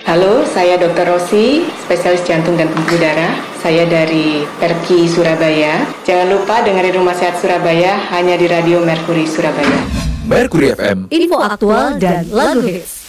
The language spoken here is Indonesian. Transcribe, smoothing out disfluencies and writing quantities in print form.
Halo, saya Dr. Rosi, spesialis jantung dan pembuluh darah. Saya dari Perki Surabaya. Jangan lupa dengerin Rumah Sehat Surabaya hanya di Radio Mercury Surabaya. Mercury FM. Info aktual dan lagu hits.